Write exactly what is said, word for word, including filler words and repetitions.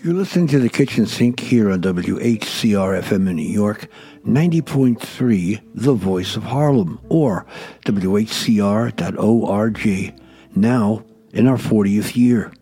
You're listening to The Kitchen Sink here on W H C R F M in New York, ninety point three, The Voice of Harlem, or W H C R dot org, now in our fortieth year.